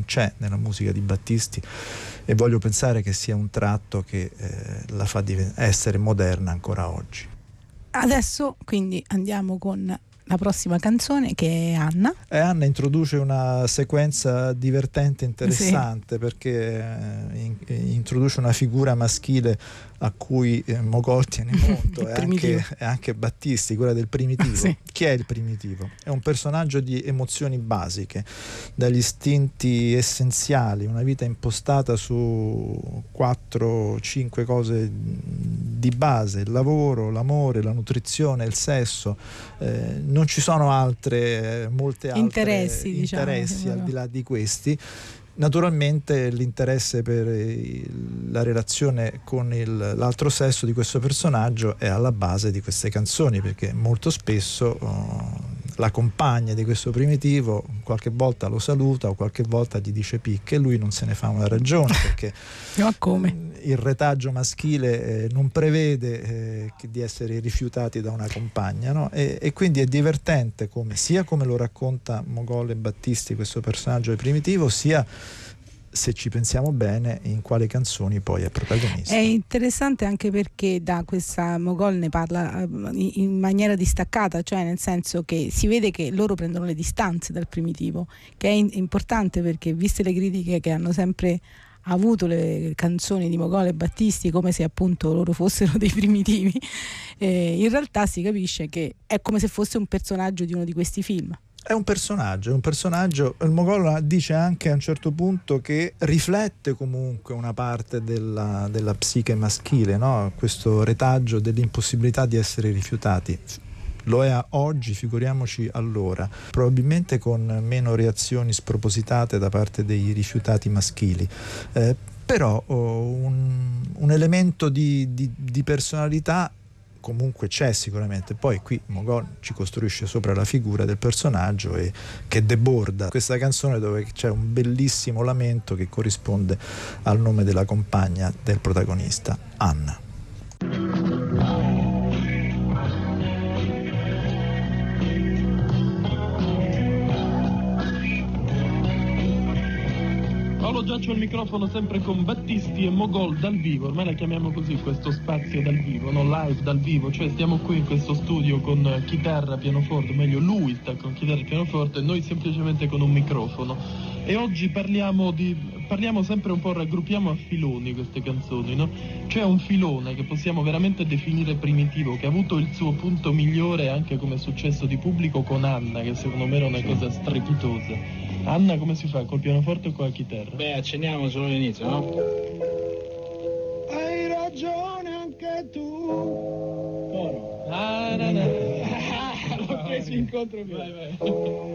c'è nella musica di Battisti, e voglio pensare che sia un tratto che la fa essere moderna ancora oggi. Adesso quindi andiamo con la prossima canzone, che è Anna. Anna introduce una sequenza divertente, interessante, perché introduce una figura maschile a cui Mogol tiene molto, e anche Battisti, quella del primitivo. Sì. Chi è il primitivo? È un personaggio di emozioni basiche, dagli istinti essenziali, una vita impostata su 4-5 cose di base: il lavoro, l'amore, la nutrizione, il sesso. Non ci sono molte altre interessi al di là di questi. Naturalmente l'interesse per la relazione con l'altro sesso di questo personaggio è alla base di queste canzoni, perché molto spesso la compagna di questo primitivo qualche volta lo saluta o qualche volta gli dice picche, e lui non se ne fa una ragione, perché ma come? Il retaggio maschile non prevede di essere rifiutati da una compagna, no? E quindi è divertente sia come lo racconta Mogol e Battisti, questo personaggio primitivo, sia, se ci pensiamo bene, in quali canzoni poi è protagonista. È interessante anche perché da questa Mogol ne parla in maniera distaccata, cioè nel senso che si vede che loro prendono le distanze dal primitivo, che è importante, perché viste le critiche che hanno sempre avuto le canzoni di Mogol e Battisti, come se appunto loro fossero dei primitivi, in realtà si capisce che è come se fosse un personaggio di uno di questi film. È un personaggio. Il Mogol dice anche a un certo punto che riflette comunque una parte della psiche maschile, no? Questo retaggio dell'impossibilità di essere rifiutati. Lo è oggi, figuriamoci allora, probabilmente con meno reazioni spropositate da parte dei rifiutati maschili. Però un elemento di personalità comunque c'è sicuramente. Poi qui Mogol ci costruisce sopra la figura del personaggio e che deborda questa canzone, dove c'è un bellissimo lamento che corrisponde al nome della compagna del protagonista, Anna. Paolo Giaccio al microfono, sempre con Battisti e Mogol dal vivo. Ormai la chiamiamo così questo spazio dal vivo, no? Live dal vivo, cioè stiamo qui in questo studio con chitarra, pianoforte, meglio lui sta con chitarra e pianoforte, noi semplicemente con un microfono. E oggi parliamo sempre un po', raggruppiamo a filoni queste canzoni, no? C'è un filone che possiamo veramente definire primitivo, che ha avuto il suo punto migliore anche come successo di pubblico con Anna, che secondo me era una cosa strepitosa. Anna, come si fa? Col pianoforte o con la chitarra? Beh, accenniamo solo l'inizio, no? Hai ragione anche tu. Coro. Ah, no. L'ho preso in contropiede. Vai.